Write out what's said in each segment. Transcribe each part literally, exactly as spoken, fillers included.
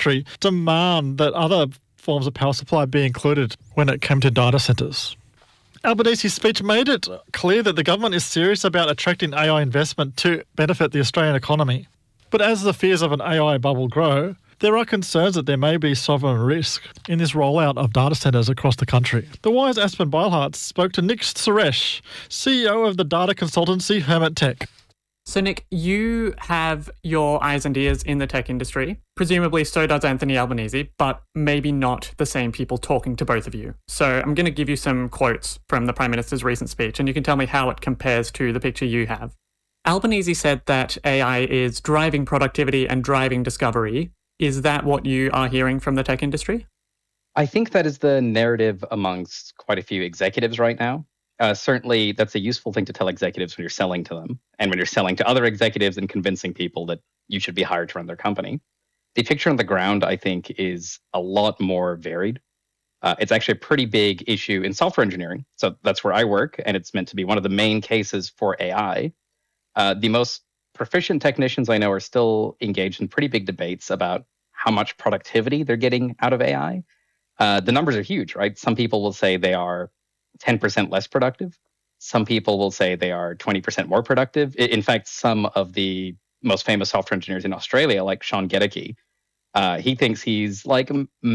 country demand that other forms of power supply be included when it came to data centres. Albanese's speech made it clear that the government is serious about attracting A I investment to benefit the Australian economy. But as the fears of an A I bubble grow, there are concerns that there may be sovereign risk in this rollout of data centres across the country. The Wise Aspen Beilhardt spoke to Nick Suresh, C E O of the data consultancy Hermit Tech. So Nick, you have your eyes and ears in the tech industry. Presumably so does Anthony Albanese, but maybe not the same people talking to both of you. So I'm going to give you some quotes from the Prime Minister's recent speech, and you can tell me how it compares to the picture you have. Albanese said that A I is driving productivity and driving discovery. Is that what you are hearing from the tech industry? I think that is the narrative amongst quite a few executives right now. Uh, certainly, that's a useful thing to tell executives when you're selling to them and when you're selling to other executives and convincing people that you should be hired to run their company. The picture on the ground, I think, is a lot more varied. Uh, it's actually a pretty big issue in software engineering. So that's where I work, and it's meant to be one of the main cases for A I. Uh, the most proficient technicians I know are still engaged in pretty big debates about how much productivity they're getting out of A I. Uh, the numbers are huge, right? Some people will say they are ten percent less productive. Some people will say they are twenty percent more productive. In fact, some of the most famous software engineers in Australia, like Sean Gedeke, uh, he thinks he's like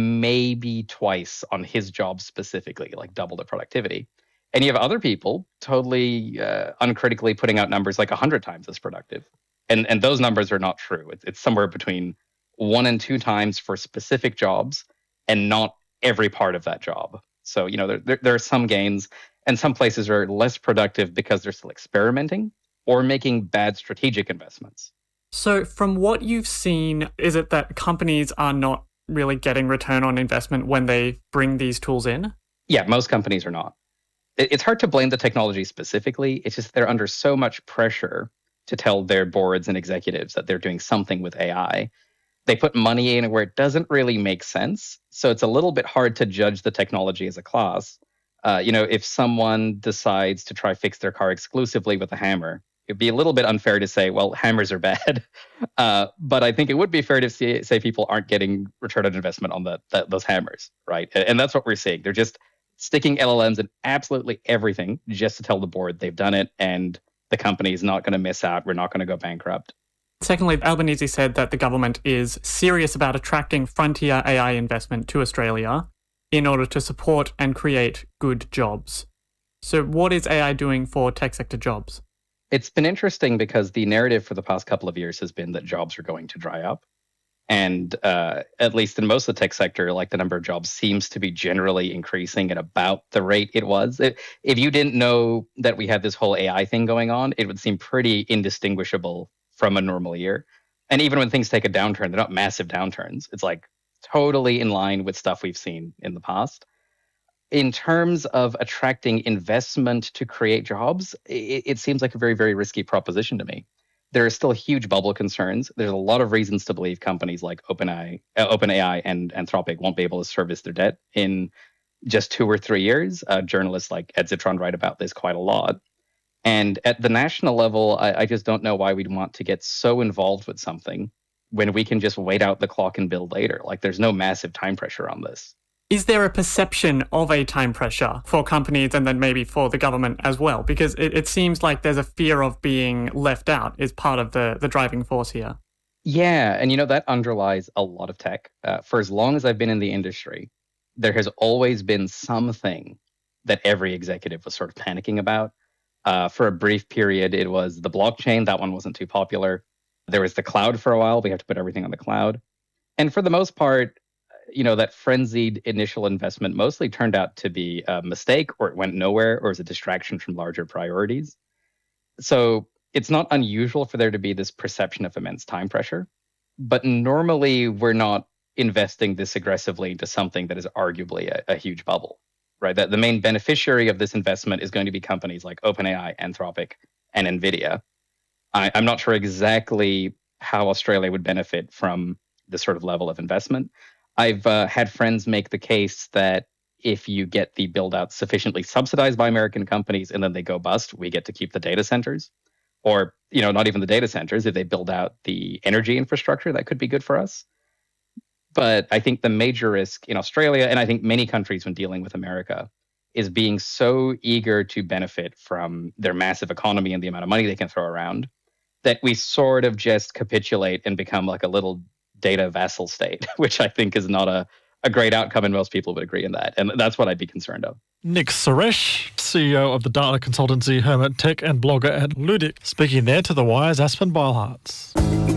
maybe twice on his job specifically, like double the productivity. And you have other people totally uh, uncritically putting out numbers like one hundred times as productive. And, and those numbers are not true. It's, it's somewhere between one and two times for specific jobs and not every part of that job. So, you know, there, there, there are some gains, and some places are less productive because they're still experimenting or making bad strategic investments. So from what you've seen, is it that companies are not really getting return on investment when they bring these tools in? Yeah, most companies are not. It, it's hard to blame the technology specifically. It's just they're under so much pressure to tell their boards and executives that they're doing something with A I. They put money in where it doesn't really make sense. So it's a little bit hard to judge the technology as a class. Uh, you know, if someone decides to try fix their car exclusively with a hammer, it'd be a little bit unfair to say, well, hammers are bad. Uh, but I think it would be fair to say, say people aren't getting return on investment on the, the, those hammers, right? And that's what we're seeing. They're just sticking L L Ms in absolutely everything just to tell the board they've done it, and the company is not going to miss out. We're not going to go bankrupt. Secondly, Albanese said that the government is serious about attracting frontier A I investment to Australia in order to support and create good jobs. So what is A I doing for tech sector jobs? It's been interesting because the narrative for the past couple of years has been that jobs are going to dry up. And uh, at least in most of the tech sector, like the number of jobs seems to be generally increasing at about the rate it was. It, if you didn't know that we had this whole A I thing going on, it would seem pretty indistinguishable from a normal year. And even when things take a downturn, they're not massive downturns. It's like totally in line with stuff we've seen in the past. In terms of attracting investment to create jobs, it, it seems like a very, very risky proposition to me. There are still huge bubble concerns. There's a lot of reasons to believe companies like OpenAI, uh, OpenAI and Anthropic won't be able to service their debt in just two or three years. Uh, journalists like Ed Zitron write about this quite a lot. And at the national level, I, I just don't know why we'd want to get so involved with something when we can just wait out the clock and build later. Like, there's no massive time pressure on this. Is there a perception of a time pressure for companies and then maybe for the government as well? Because it, it seems like there's a fear of being left out is part of the, the driving force here. Yeah, and you know, that underlies a lot of tech. Uh, for as long as I've been in the industry, there has always been something that every executive was sort of panicking about. Uh, for a brief period, it was the blockchain. That one wasn't too popular. There was the cloud for a while. We have to put everything on the cloud. And for the most part, you know, that frenzied initial investment mostly turned out to be a mistake, or it went nowhere, or was a distraction from larger priorities. So it's not unusual for there to be this perception of immense time pressure. But normally, we're not investing this aggressively into something that is arguably a, a huge bubble. Right, that the main beneficiary of this investment is going to be companies like OpenAI, Anthropic, and NVIDIA. I, I'm not sure exactly how Australia would benefit from this sort of level of investment. I've uh, had friends make the case that if you get the build out sufficiently subsidized by American companies and then they go bust, we get to keep the data centers. Or, you know, not even the data centers. If they build out the energy infrastructure, that could be good for us. But I think the major risk in Australia, and I think many countries when dealing with America, is being so eager to benefit from their massive economy and the amount of money they can throw around that we sort of just capitulate and become like a little data vassal state, which I think is not a, a great outcome, and most people would agree in that. And that's what I'd be concerned of. Nick Suresh, C E O of the data consultancy Hermit Tech and blogger at Ludic, speaking there to The Wire's Aspen Beilhartz.